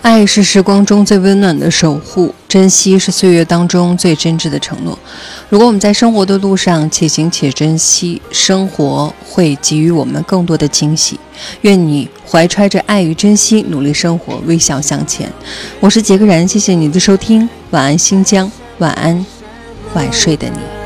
爱是时光中最温暖的守护，珍惜是岁月当中最真挚的承诺。如果我们在生活的路上且行且珍惜，生活会给予我们更多的惊喜。愿你怀揣着爱与珍惜，努力生活，微笑向前。我是杰克然，谢谢你的收听，晚安新疆，晚安晚睡的你。